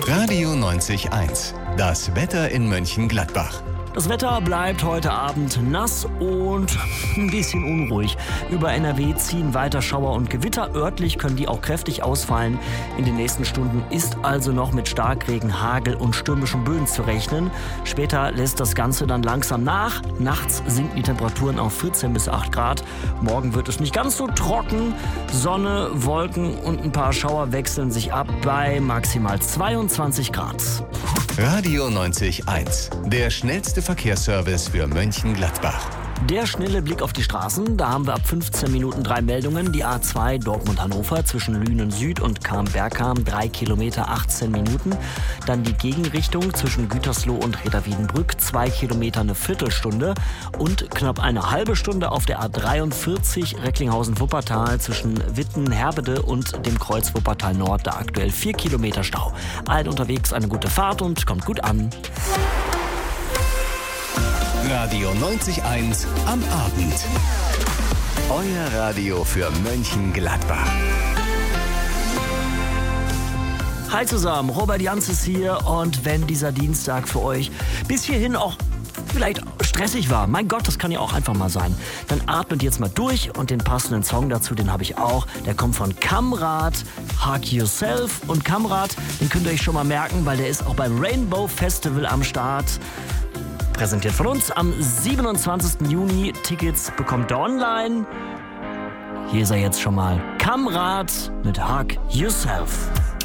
Radio 90.1. Das Wetter in Mönchengladbach. Das Wetter bleibt heute Abend nass und ein bisschen unruhig. Über NRW ziehen weiter Schauer und Gewitter. Örtlich können die auch kräftig ausfallen. In den nächsten Stunden ist also noch mit Starkregen, Hagel und stürmischen Böen zu rechnen. Später lässt das Ganze dann langsam nach. Nachts sinken die Temperaturen auf 14 bis 8 Grad. Morgen wird es nicht ganz so trocken. Sonne, Wolken und ein paar Schauer wechseln sich ab bei maximal 22 Grad. Radio 90.1. Der schnellste Verkehrsservice für Mönchengladbach. Der schnelle Blick auf die Straßen. Da haben wir ab 15 Minuten 3 Meldungen. Die A2 Dortmund-Hannover zwischen Lünen Süd und Kam-Bergkam 3 Kilometer 18 Minuten. Dann die Gegenrichtung zwischen Gütersloh und Reda-Wiedenbrück 2 Kilometer eine Viertelstunde. Und knapp eine halbe Stunde auf der A43 Recklinghausen-Wuppertal zwischen Witten-Herbede und dem Kreuz Wuppertal Nord. Da aktuell 4 Kilometer Stau. Allen unterwegs eine gute Fahrt und kommt gut an. Radio 90.1 am Abend. Euer Radio für Mönchengladbach. Hi zusammen, Robert Janz ist hier und wenn dieser Dienstag für euch bis hierhin auch vielleicht stressig war, mein Gott, das kann ja auch einfach mal sein, dann atmet jetzt mal durch und den passenden Song dazu, den habe ich auch. Der kommt von Kamrat, Hug Yourself, und Kamrat, den könnt ihr euch schon mal merken, weil der ist auch beim Rainbow Festival am Start. Präsentiert von uns am 27. Juni. Tickets bekommt ihr online. Hier ist er jetzt schon mal. Kamrat mit Hug Yourself.